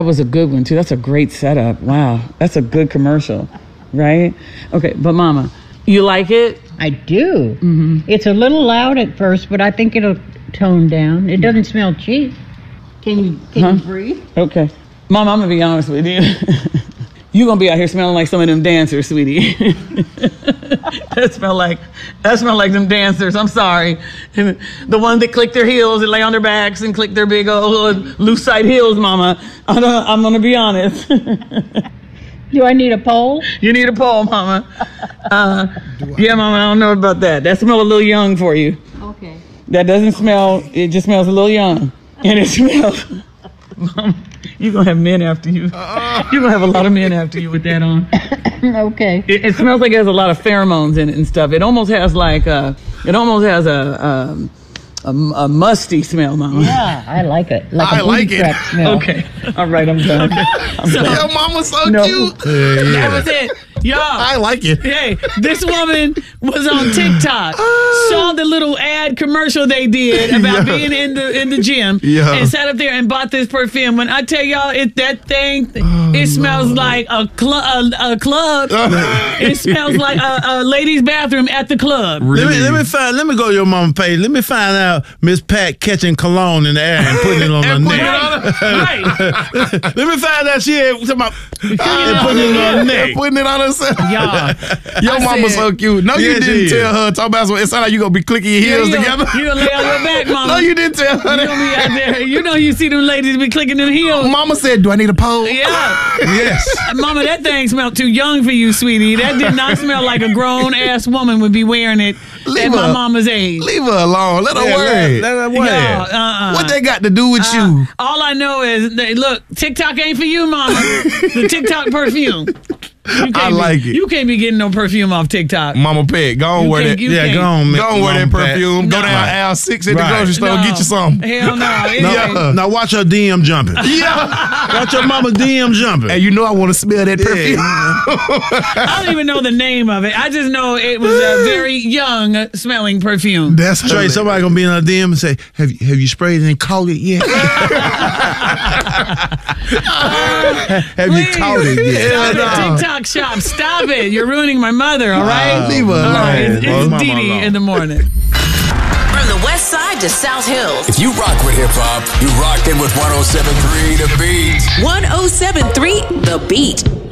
That was a good one, too. That's a great setup. Wow. That's a good commercial, right? Okay, but Mama, you like it? I do. Mm-hmm. It's a little loud at first, but I think it'll tone down. It doesn't smell cheap. Can you breathe? Okay. Mama, I'm going to be honest with you. You're going to be out here smelling like some of them dancers, sweetie. That smell like them dancers. I'm sorry. The ones that click their heels and lay on their backs and click their big old loose side heels, Mama. I'm going to be honest. Do I need a pole? You need a pole, Mama. Yeah, Mama, I don't know about that. That smells a little young for you. Okay. That doesn't smell, it just smells a little young. And it smells... Mama, you're going to have men after you. You're going to have a lot of men after you with that on. Okay. It smells like it has a lot of pheromones in it and stuff. It almost has like a musty smell, Mama. Yeah, I like it. I like it. Smell. Okay. All right, I'm done. Your mama's so cute. That was it. Y'all. I like it. Hey, this woman was on TikTok, saw the little ad commercial they did about being in the gym, and sat up there and bought this perfume. When I tell y'all, it smells like a club. It smells like a ladies' bathroom at the club. Really? Let me go to your mama page. Let me find out Miss Pat catching cologne in the air and putting it on her neck. Right. Let me find out she had talking about putting it on her neck. Putting it on herself. Y'all. Your mama's so cute. No, you didn't tell her. Talk about it sound like you gonna be clicking your heels together. You gonna lay on your back, Mama. No, you didn't tell her. You gonna be out there. You know you see them ladies be clicking them heels. Mama said, "Do I need a pole?" Yeah. Yes. Mama, that thing smelled too young for you, sweetie. That did not smell like a grown-ass woman would be wearing it at my mama's age. Leave her alone. Let her wear it. Let her wear it. What they got to do with you? All I know is, look, TikTok ain't for you, Mama. The TikTok perfume. I like it. You can't be getting no perfume off TikTok. Mama Pet, go on wear that. Yeah, go on, Go on wear that perfume. No. Go down aisle 6 at the grocery store and get you some. Hell no. Now watch her DM jumping. Yeah. Watch your mama DM jumping. Hey, you know I want to smell that perfume. I don't even know the name of it. I just know it was a very young smelling perfume. That's Trey, somebody gonna be in her DM and say, "Have you sprayed it and caught it yet? Have you caught it yet?" Stop it, TikTok shop. Stop it. You're ruining my mother, all right? Leave her alone. It's Dee Dee in the morning. From the west side to South Hills. If you rock with hip-hop, you rocked in with 107.3 The Beat. 107.3 The Beat.